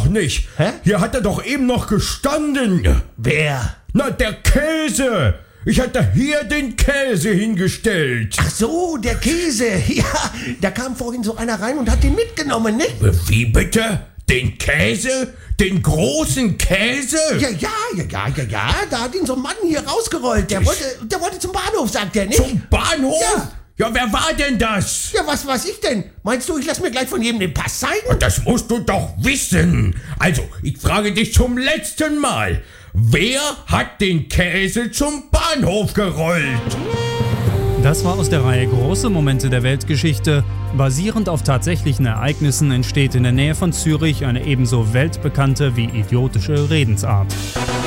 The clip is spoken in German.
nicht. Hä? Hier hat er doch eben noch gestanden. Wer? Na, der Käse. Ich hatte hier den Käse hingestellt. Ach so, der Käse. Ja, da kam vorhin so einer rein und hat den mitgenommen, ne? Wie bitte? Den Käse? Den großen Käse? Ja, da hat ihn so ein Mann hier rausgerollt. Der wollte zum Bahnhof, sagt er, nicht? Zum Bahnhof? Ja. Ja, wer war denn das? Ja, was weiß ich denn? Meinst du, ich lass mir gleich von jedem den Pass zeigen? Das musst du doch wissen. Also, ich frage dich zum letzten Mal. Wer hat den Käse zum Bahnhof gerollt? Das war aus der Reihe Große Momente der Weltgeschichte. Basierend auf tatsächlichen Ereignissen entsteht in der Nähe von Zürich eine ebenso weltbekannte wie idiotische Redensart.